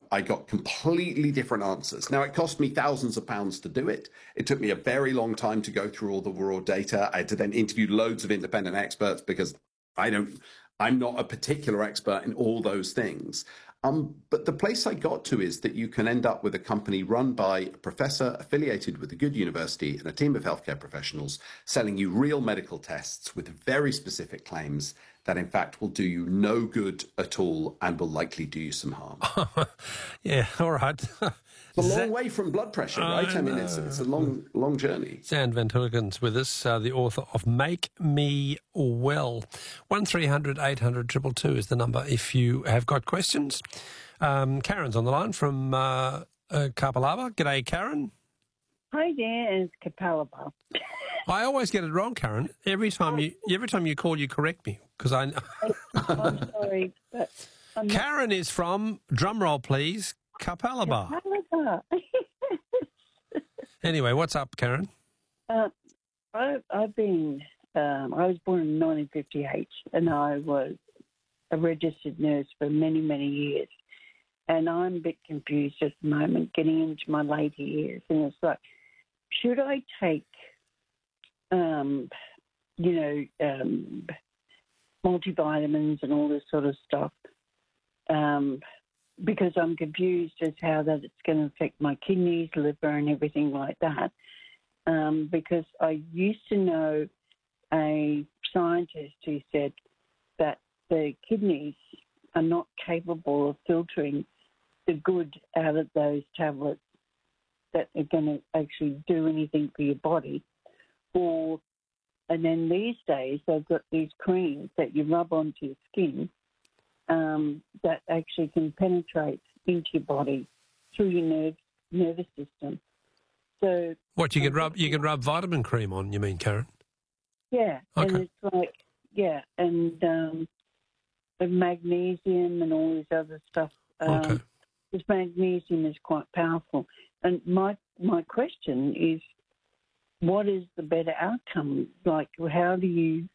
I got completely different answers. Now, it cost me thousands of pounds to do it. It took me a very long time to go through all the raw data. I had to then interview loads of independent experts because I'm not a particular expert in all those things. But the place I got to is that you can end up with a company run by a professor affiliated with a good university and a team of healthcare professionals selling you real medical tests with very specific claims that in fact will do you no good at all and will likely do you some harm. Yeah, all right. It's a long way from blood pressure, right? I mean, it's a long journey. Zand Van Tullekens with us, the author of Make Me Well. 1300 800 222 is the number if you have got questions. Karen's on the line from Kapalava. G'day, Karen. Hi there, it's Kapalava. I always get it wrong, Karen. Every time you call, you correct me because I. I'm sorry, but Karen is from, drumroll please, Kapalava. Kapalava. Anyway, what's up, Karen? I've been. I was born in 1958, and I was a registered nurse for many, many years. And I'm a bit confused at the moment, getting into my later years. And it's like, should I take, multivitamins and all this sort of stuff? Because I'm confused as how that it's going to affect my kidneys, liver, and everything like that. Because I used to know a scientist who said that the kidneys are not capable of filtering the good out of those tablets that are going to actually do anything for your body. And then these days they've got these creams that you rub onto your skin that actually can penetrate into your body through your nervous system. So what you can rub vitamin cream on? You mean, Karen? Yeah, okay. And it's like the magnesium and all this other stuff. Okay. This magnesium is quite powerful, and my question is, what is the better outcome? Like, how do you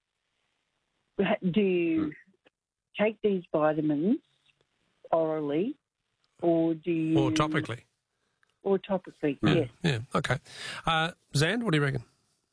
take these vitamins orally, or do you... Or topically? Or topically, yes. Yeah, okay. Zand, what do you reckon?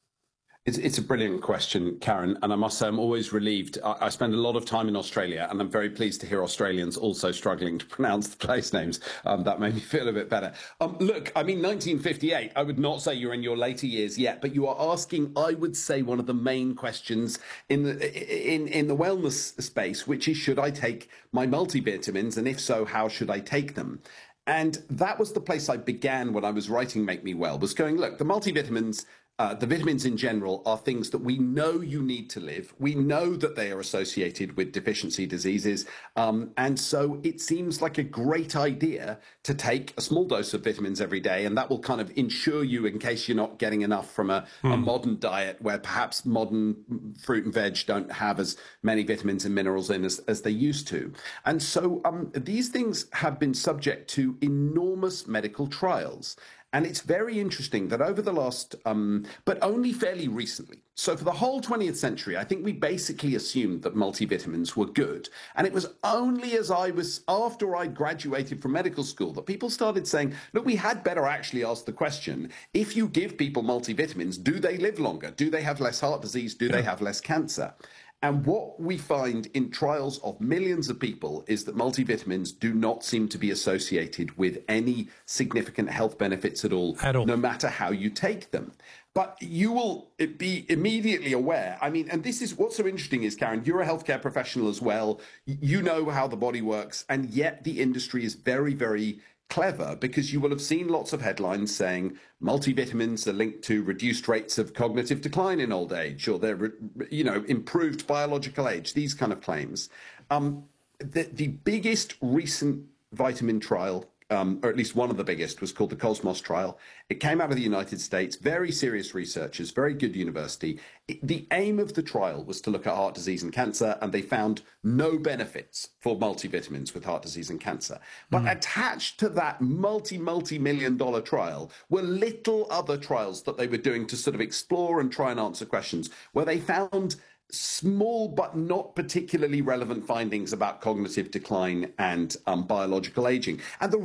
It's a brilliant question, Karen, and I must say I'm always relieved. I spend a lot of time in Australia, and I'm very pleased to hear Australians also struggling to pronounce the place names. That made me feel a bit better. Look, I mean, 1958, I would not say you're in your later years yet, but you are asking, I would say, one of the main questions in the wellness space, which is, should I take my multivitamins, and if so, how should I take them? And that was the place I began when I was writing Make Me Well, was going, look, the multivitamins, the vitamins in general are things that we know you need to live. We know that they are associated with deficiency diseases. And so it seems like a great idea to take a small dose of vitamins every day. And that will kind of ensure you, in case you're not getting enough from a modern diet where perhaps modern fruit and veg don't have as many vitamins and minerals in as they used to. And so these things have been subject to enormous medical trials. And it's very interesting that over the last, but only fairly recently, so for the whole 20th century, I think we basically assumed that multivitamins were good. And it was only after I graduated from medical school that people started saying, look, we had better actually ask the question, if you give people multivitamins, do they live longer? Do they have less heart disease? Do they have less cancer? And what we find in trials of millions of people is that multivitamins do not seem to be associated with any significant health benefits at all, no matter how you take them. But you will be immediately aware. I mean, and this is what's so interesting is, Karen, you're a healthcare professional as well. You know how the body works. And yet the industry is very, very clever, because you will have seen lots of headlines saying multivitamins are linked to reduced rates of cognitive decline in old age, or they're, improved biological age, these kind of claims. The biggest recent vitamin trial, or at least one of the biggest, was called the Cosmos trial. It came out of the United States, very serious researchers, very good university. The aim of the trial was to look at heart disease and cancer, and they found no benefits for multivitamins with heart disease and cancer. But attached to that multi-million-dollar trial were little other trials that they were doing to sort of explore and try and answer questions, where they found small but not particularly relevant findings about cognitive decline and biological aging. And the